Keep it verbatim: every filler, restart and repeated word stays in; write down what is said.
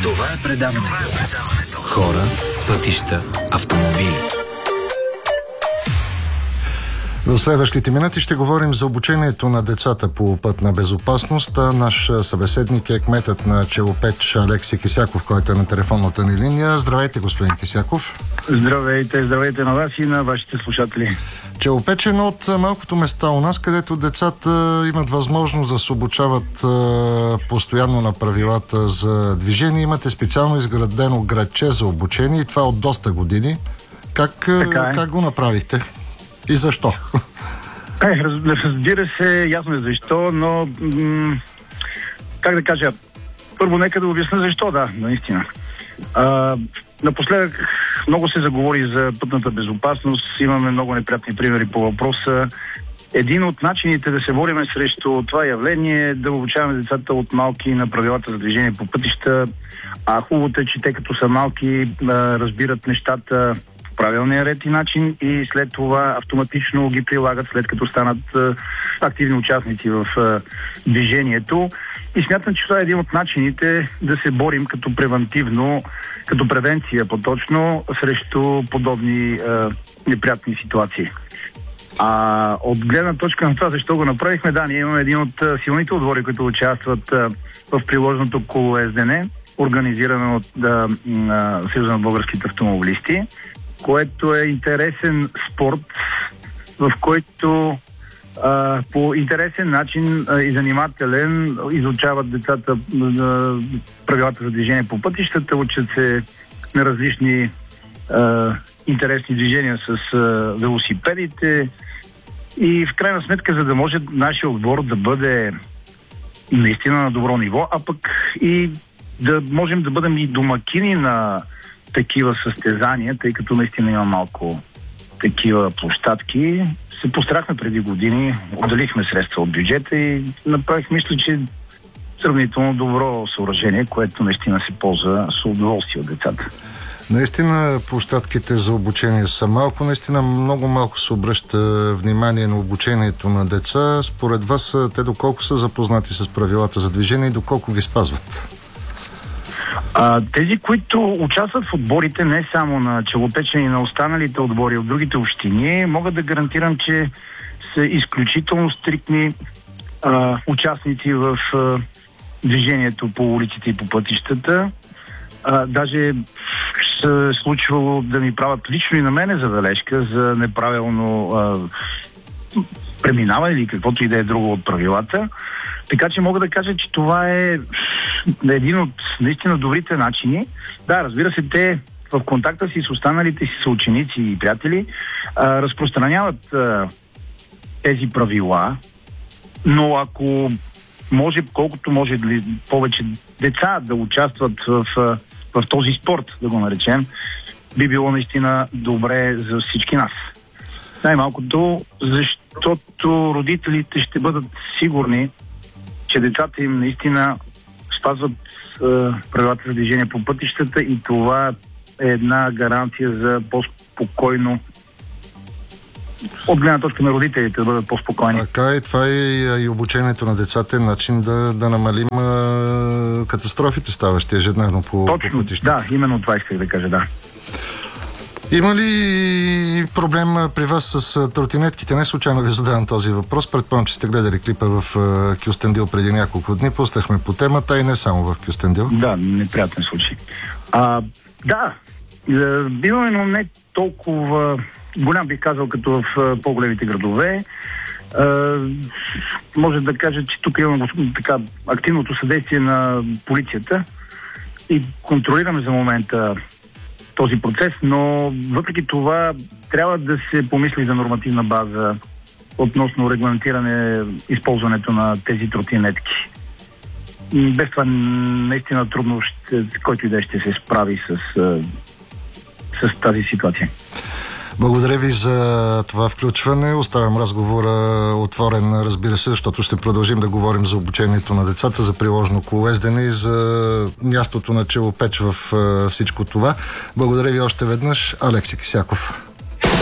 Това е предаването Хора, пътища, автомобили. В следващите минути ще говорим за обучението на децата по пътна безопасност. Наш събеседник е кметът на Челопеч Алекси Кисяков, който е на телефонната ни линия. Здравейте, господин Кисяков. Здравейте, здравейте на вас и на вашите слушатели. Челопеч е едно от малкото места у нас, където децата имат възможност да се обучават постоянно на правилата за движение. Имате специално изградено градче за обучение и това от доста години. Как, е. как го направихте? И защо? Е, раз, разбира се, ясно е защо, но м- как да кажа, първо нека да обясня защо, да, наистина. А, напоследък много се заговори за пътната безопасност, имаме много неприятни примери по въпроса. Един от начините да се бориме срещу това явление е да обучаваме децата от малки на правилата за движение по пътища, а хубавото е, че те като са малки разбират нещата правилния ред и начин и след това автоматично ги прилагат, след като станат а, активни участници в а, движението. И смятам, че това е един от начините да се борим като превентивно, като превенция по-точно срещу подобни а, неприятни ситуации. А от гледна точка на това, защо го направихме, да, ние имаме един от а, силните отбори, които участват а, в приложното коло Ес Де Ен, организирано от а, а, Съюза на българските автомобилисти, което е интересен спорт, в който а, по интересен начин а, и занимателен изучават децата а, правилата за движение по пътищата, учат се на различни а, интересни движения с а, велосипедите и в крайна сметка, за да може нашия отбор да бъде наистина на добро ниво, а пък и да можем да бъдем и домакини на такива състезания, тъй като наистина има малко такива площадки. Се постарахме преди години, отделихме средства от бюджета и направих, мисля, че сравнително добро съоръжение, което наистина се ползва с удоволствие от децата. Наистина площадките за обучение са малко, наистина много малко се обръща внимание на обучението на деца. Според вас те доколко са запознати с правилата за движение и доколко ги спазват? А, тези, които участват в отборите, не само на Челопеч, и на останалите отбори от другите общини, могат да гарантирам, че са изключително стриктни а, участници в а, движението по улиците и по пътищата. А, даже се е случвало да ми правят лично и на мене забележка за неправилно а, преминаване или каквото и да е друго от правилата. Така че мога да кажа, че това е един от наистина добрите начини. Да, разбира се, те в контакта си с останалите си съученици и приятели а, разпространяват а, тези правила, но ако може, колкото може повече деца да участват в, в, в този спорт, да го наречем, би било наистина добре за всички нас. Най-малкото, защото родителите ще бъдат сигурни, че децата им наистина спазват е, правилата за движение по пътищата и това е една гаранция за по-спокойно, от гледна точка на родителите, да бъдат по-спокойни. Така и това е и обучението на децата е начин да, да намалим а, катастрофите, ставащи ежедневно по, по пътищата. Да, именно това исках да кажа, да. Има ли проблем при вас с тротинетките? Не случайно ви задавам този въпрос. Предполагам, че сте гледали клипа в Кюстендил преди няколко дни. Пуснахме по темата и не само в Кюстендил. Да, неприятен случай. А, да, имаме, но не толкова голям, бих казал, като в по-големите градове. А, може да кажа, че тук имаме така активното съдействие на полицията и контролираме за момента този процес, но въпреки това трябва да се помисли за нормативна база относно регламентиране използването на тези тротинетки. Без това наистина трудно ще, който и да ще се справи с, с тази ситуация. Благодаря ви за това включване. Оставям разговора отворен, разбира се, защото ще продължим да говорим за обучението на децата, за приложно коло Ес Де Ен и за мястото на Челопеч в всичко това. Благодаря ви още веднъж, Алекси Кисяков.